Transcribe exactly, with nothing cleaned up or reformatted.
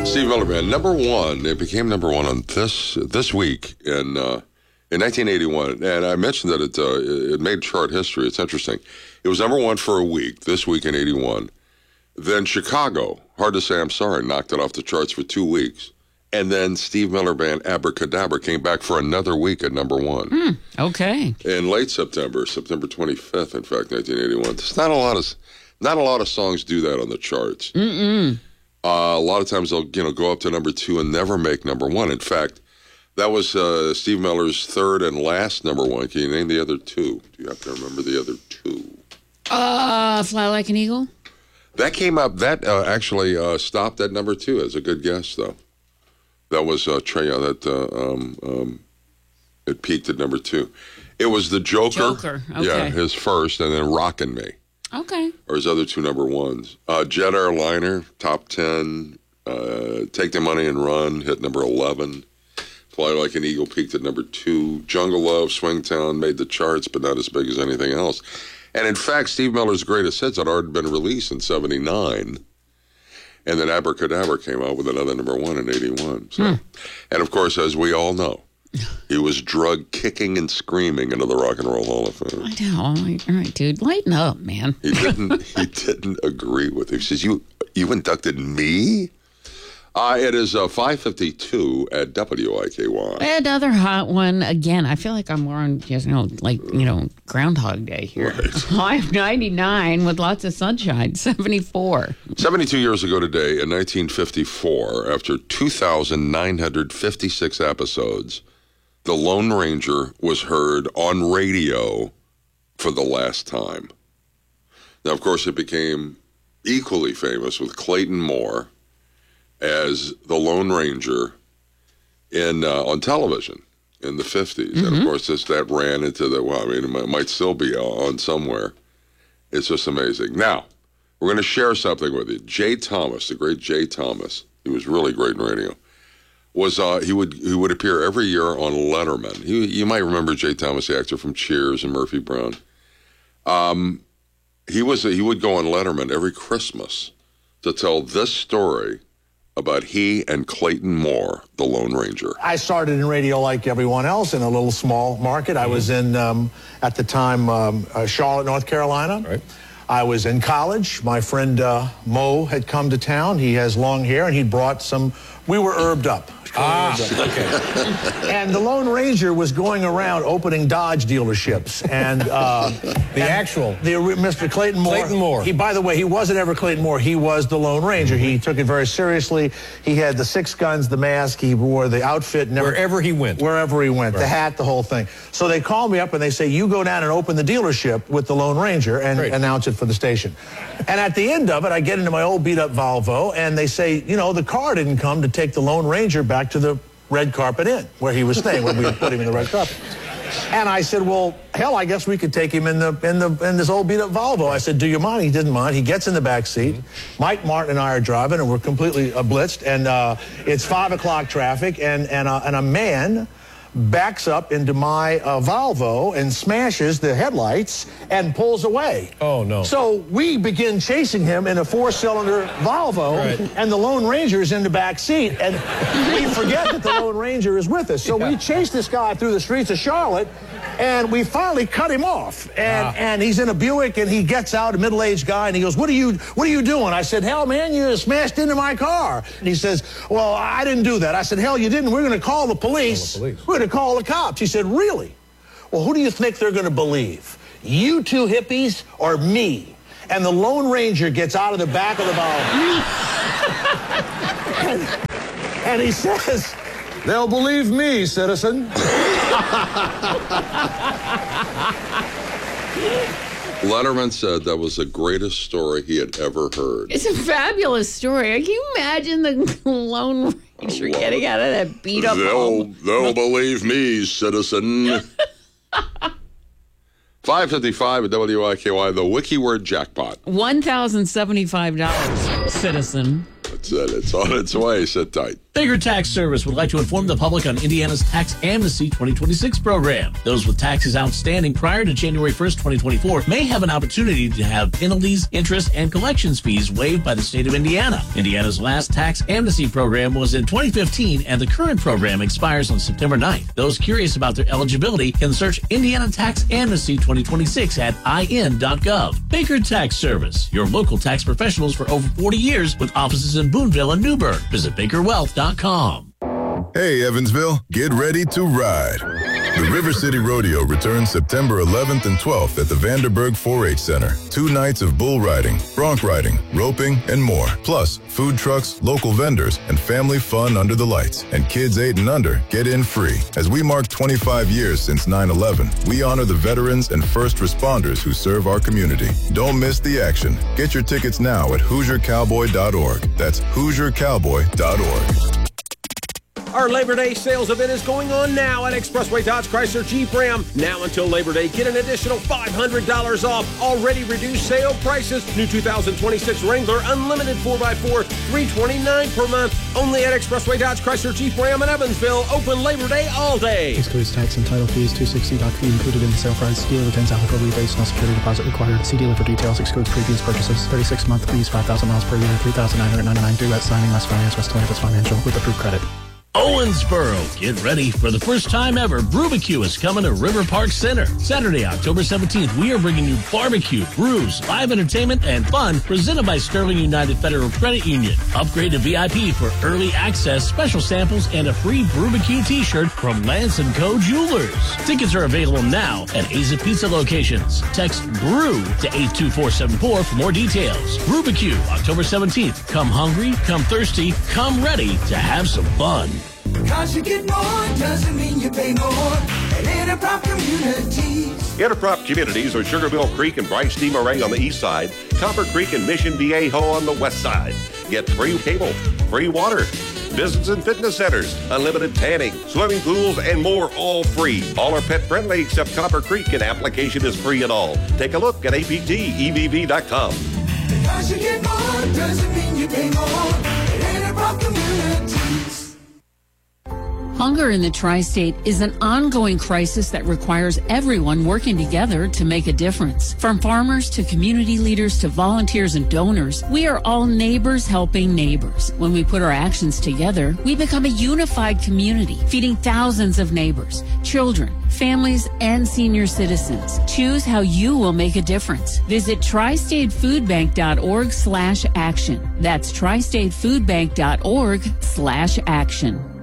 Steve Miller Band, number one. It became number one on this this week in uh, in nineteen eighty-one, and I mentioned that it uh, it made chart history. It's interesting. It was number one for a week this week in eighty-one. Then Chicago, Hard to Say I'm Sorry, knocked it off the charts for two weeks, and then Steve Miller Band, Abracadabra, came back for another week at number one. Mm, okay. In late September, September twenty-fifth, in fact, nineteen eighty-one. There's not a lot of not a lot of songs do that on the charts. Mm-mm. Uh, a lot of times they'll, you know, go up to number two and never make number one. In fact, that was uh, Steve Miller's third and last number one. Can you name the other two? Do you have to remember the other two? Uh, Fly Like an Eagle? That came up, that uh, actually uh, stopped at number two. As a good guess, though. That was uh, Trey, uh, that uh, um, um, it peaked at number two. It was the Joker. Joker, okay. Yeah, his first, and then Rockin' Me. Okay. Or his other two number ones. Uh, Jet Airliner, top ten. Uh, Take the Money and Run, hit number eleven. Fly Like an Eagle peaked at number two. Jungle Love, Swingtown made the charts, but not as big as anything else. And in fact, Steve Miller's greatest hits had already been released in seventy-nine. And then Abracadabra came out with another number one in eighty-one. So. Hmm. And of course, as we all know, he was drug kicking and screaming into the Rock and Roll Hall of Fame. I know. I'm like, all right, dude, lighten up, man. He didn't. He didn't agree with it. He says, "You, you inducted me." Uh, it is uh, five fifty-two at W I K Y. Another hot one again. I feel like I'm wearing, you know, like you know, Groundhog Day here. Right. five ninety-nine with lots of sunshine. seventy-four. seventy-two years ago today, in nineteen fifty-four, after two thousand nine hundred fifty-six episodes, The Lone Ranger was heard on radio for the last time. Now, of course, it became equally famous with Clayton Moore as the Lone Ranger in uh, on television in the fifties. Mm-hmm. And, of course, this, that ran into the, well, I mean, it might, might still be on somewhere. It's just amazing. Now, we're going to share something with you. Jay Thomas, the great Jay Thomas, he was really great in radio. Was uh, he would he would appear every year on Letterman. He, you might remember Jay Thomas, the actor from Cheers and Murphy Brown. Um, he was he would go on Letterman every Christmas to tell this story about he and Clayton Moore, the Lone Ranger. I started in radio like everyone else in a little small market. I was in, um, at the time, um, uh, Charlotte, North Carolina. Right. I was in college. My friend uh, Mo had come to town. He has long hair, and he brought some, we were herbed up. Ah, okay. And the Lone Ranger was going around opening Dodge dealerships, and uh, the and actual the Mister Clayton Moore. Clayton Moore. He, by the way, he wasn't ever Clayton Moore. He was the Lone Ranger. He took it very seriously. He had the six guns, the mask. He wore the outfit. Never, wherever he went. Wherever he went, right. The hat, the whole thing. So they call me up and they say, "You go down and open the dealership with the Lone Ranger and Great. announce it for the station." And at the end of it, I get into my old beat-up Volvo, and they say, "You know, the car didn't come to take the Lone Ranger back to the Red Carpet Inn, where he was staying when we put him in the red carpet." And I said, "Well, hell, I guess we could take him in the in the in this old beat-up Volvo." I said, "Do you mind?" He didn't mind. He gets in the back seat. Mm-hmm. Mike Martin and I are driving, and we're completely uh, blitzed. And uh, it's five o'clock traffic, and and uh, and a man backs up into my uh, Volvo and smashes the headlights and pulls away. Oh, no. So we begin chasing him in a four-cylinder Volvo, right. and the Lone Ranger is in the back seat, and we forget that the Lone Ranger is with us. So yeah. we chase this guy through the streets of Charlotte, and we finally cut him off. And, ah. and he's in a Buick, and he gets out, a middle-aged guy, and he goes, what are you what are you doing? I said, "Hell, man, you smashed into my car." And he says, "Well, I didn't do that." I said, "Hell, you didn't. We're going to call the police. Call the police. We're going to call the cops." He said, "Really? Well, who do you think they're going to believe? You two hippies or me?" And the Lone Ranger gets out of the back of the Volvo. and, and he says, "They'll believe me, citizen." Letterman said that was the greatest story he had ever heard. It's a fabulous story. Can you imagine the Lone Ranger getting out of that beat-up They'll, home? they'll believe me, citizen. five fifty-five at W I K Y, the Wiki Word Jackpot. one thousand seventy-five dollars, citizen. That's it. It's on its way. Sit tight. Baker Tax Service would like to inform the public on Indiana's Tax Amnesty twenty twenty-six program. Those with taxes outstanding prior to January first, twenty twenty-four may have an opportunity to have penalties, interest, and collections fees waived by the state of Indiana. Indiana's last Tax Amnesty program was in twenty fifteen, and the current program expires on September ninth. Those curious about their eligibility can search Indiana Tax Amnesty twenty twenty-six at I N dot gov. Baker Tax Service, your local tax professionals for over forty years with offices in Boonville and Newburgh. Visit baker wealth dot com. Hey, Evansville, get ready to ride. The River City Rodeo returns September eleventh and twelfth at the Vanderburg four H Center. Two nights of bull riding, bronc riding, roping, and more. Plus, food trucks, local vendors, and family fun under the lights. And kids eight and under get in free. As we mark twenty-five years since nine eleven, we honor the veterans and first responders who serve our community. Don't miss the action. Get your tickets now at hoosier cowboy dot org. That's hoosier cowboy dot org. Our Labor Day sales event is going on now at Expressway Dodge Chrysler Jeep Ram. Now until Labor Day, get an additional five hundred dollars off already reduced sale prices. New two thousand twenty-six Wrangler Unlimited four by four, three hundred twenty-nine dollars per month. Only at Expressway Dodge Chrysler Jeep Ram in Evansville. Open Labor Day all day. Excludes tax and title fees. two hundred sixty dollars fee included in the sale price. Dealer retains applicable rebates. No security deposit required. See dealer for details. Excludes previous purchases. thirty-six month fees. five thousand miles per year. three thousand nine hundred ninety-nine dollars due at signing. Less finance. Less twenty if it's financial with approved credit. Owensboro, get ready for the first time ever. Brubacue is coming to River Park Center. Saturday, October seventeenth, we are bringing you barbecue, brews, live entertainment, and fun presented by Sterling United Federal Credit Union. Upgrade to V I P for early access, special samples, and a free Brubacue t-shirt from Lance and Co. Jewelers. Tickets are available now at Aza Pizza locations. Text BREW to eight two four seven four for more details. Brubacue, October seventeenth. Come hungry, come thirsty, come ready to have some fun. Cause you get more doesn't mean you pay more at Interprop Communities. Interprop Communities are Sugarmill Creek and Bryce D. Moray on the east side, Copper Creek and Mission Viejo on the west side. Get free cable, free water, business and fitness centers, unlimited tanning, swimming pools, and more, all free. All are pet friendly except Copper Creek, and application is free and all. Take a look at A P T E V V dot com. Because you get more doesn't mean you pay more at Interprop Communities. Hunger in the tri-state is an ongoing crisis that requires everyone working together to make a difference. From farmers to community leaders to volunteers and donors, we are all neighbors helping neighbors. When we put our actions together, we become a unified community, feeding thousands of neighbors, children, families, and senior citizens. Choose how you will make a difference. Visit tri state food bank dot org slash action. That's tri state food bank dot org slash action.